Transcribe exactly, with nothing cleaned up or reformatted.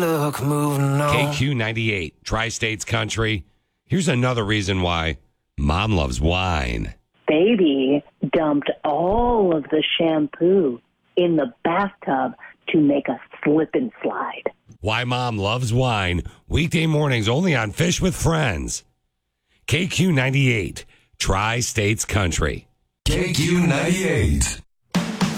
stuck moving on. K Q ninety-eight, Tri-States Country. Here's another reason why Mom loves wine. Baby dumped all of the shampoo in the bathtub to make a slip and slide. Why Mom loves wine. Weekday mornings only on Fish with Friends. K Q ninety-eight, Tri-States Country. K Q ninety-eight.